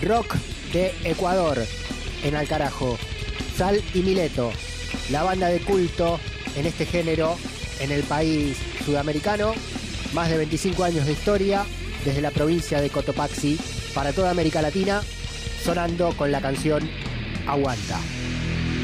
rock de Ecuador, en al carajo. Sal y Mileto, la banda de culto en este género en el país sudamericano. Más de 25 años de historia desde la provincia de Cotopaxi para toda América Latina, sonando con la canción Aguanta.